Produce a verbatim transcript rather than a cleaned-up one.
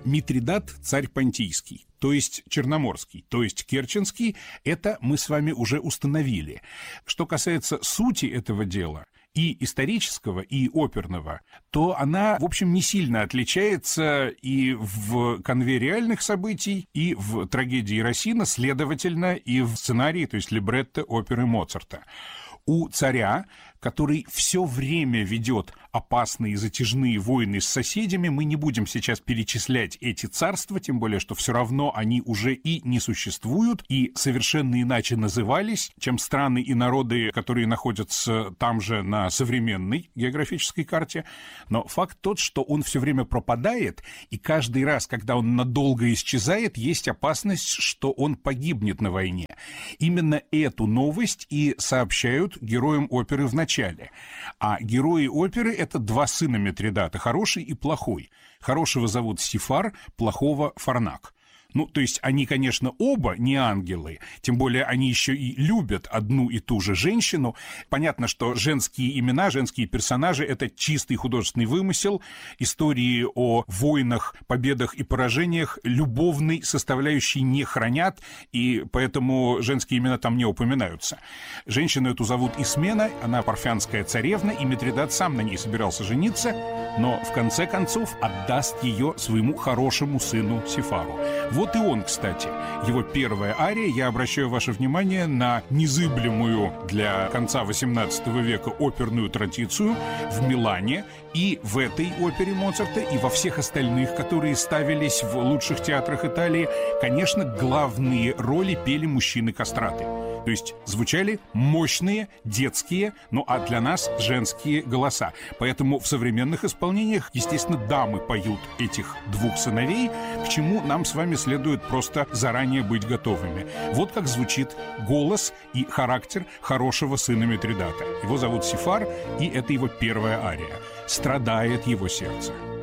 Митридат – царь Понтийский, то есть Черноморский, то есть Керченский, это мы с вами уже установили. Что касается сути этого дела, и исторического, и оперного, то она, в общем, не сильно отличается и в канве реальных событий, и в трагедии Рассина, следовательно, и в сценарии, то есть либретто оперы Моцарта. У царя, который все время ведет опасные затяжные войны с соседями, мы не будем сейчас перечислять эти царства, тем более, что все равно они уже и не существуют, и совершенно иначе назывались, чем страны и народы, которые находятся там же на современной географической карте. Но факт тот, что он все время пропадает, и каждый раз, когда он надолго исчезает, есть опасность, что он погибнет на войне. Именно эту новость и сообщают героям оперы в начале. А герои оперы — это два сына Митридата, хороший и плохой. Хорошего зовут Сифар, плохого — Фарнак. Ну, то есть они, конечно, оба не ангелы, тем более они еще и любят одну и ту же женщину. Понятно, что женские имена, женские персонажи — это чистый художественный вымысел. Истории о войнах, победах и поражениях любовной составляющей не хранят, и поэтому женские имена там не упоминаются. Женщину эту зовут Исмена, она парфянская царевна, и Митридат сам на ней собирался жениться, но в конце концов отдаст ее своему хорошему сыну Сифару. Вот и он, кстати, его первая ария. Я обращаю ваше внимание на незыблемую для конца восемнадцатого века оперную традицию в Милане. И в этой опере Моцарта, и во всех остальных, которые ставились в лучших театрах Италии, конечно, главные роли пели мужчины-кастраты. То есть звучали мощные, детские, ну а для нас женские голоса. Поэтому в современных исполнениях, естественно, дамы поют этих двух сыновей, к чему нам с вами следует просто заранее быть готовыми. Вот как звучит голос и характер хорошего сына Митридата. Его зовут Сифар, и это его первая ария. «Страдает его сердце».